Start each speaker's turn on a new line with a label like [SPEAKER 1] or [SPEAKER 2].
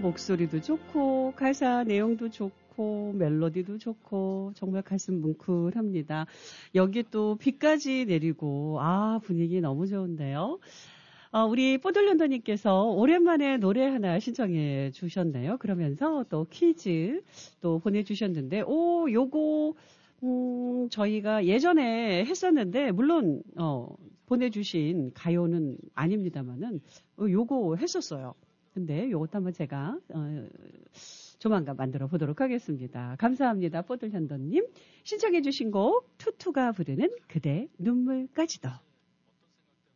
[SPEAKER 1] 목소리도 좋고 가사 내용도 좋고 멜로디도 좋고 정말 가슴 뭉클합니다. 여기 또 비까지 내리고 분위기 너무 좋은데요. 우리 뽀들련더님께서 오랜만에 노래 하나 신청해 주셨네요. 그러면서 또 퀴즈 또 보내주셨는데 요거 저희가 예전에 했었는데 물론 보내주신 가요는 아닙니다만은 요거 했었어요. 근데 요것도 한번 제가 조만간 만들어 보도록 하겠습니다. 감사합니다. 뽀들현더님 신청해 주신 곡 투투가 부르는 그대 눈물까지도.